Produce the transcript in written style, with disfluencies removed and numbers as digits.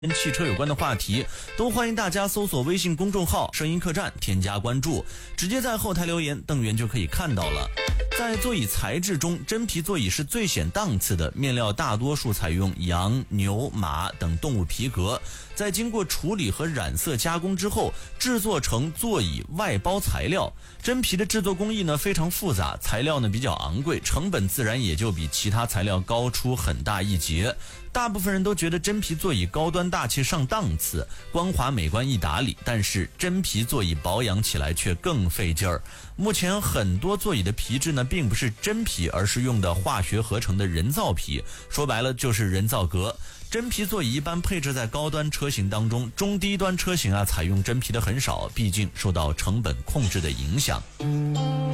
跟汽车有关的话题，都欢迎大家搜索微信公众号声音客栈添加关注，直接在后台留言，邓源就可以看到了。在座椅材质中，真皮座椅是最显档次的，面料大多数采用羊、牛、马等动物皮革，在经过处理和染色加工之后，制作成座椅外包材料。真皮的制作工艺呢非常复杂，材料呢比较昂贵，成本自然也就比其他材料高出很大一截。大部分人都觉得真皮座椅高端大气上档次，光滑美观易打理，但是真皮座椅保养起来却更费劲儿。目前很多座椅的皮质呢并不是真皮，而是用的化学合成的人造皮，说白了就是人造革。真皮座椅一般配置在高端车型当中，中低端车型采用真皮的很少，毕竟受到成本控制的影响。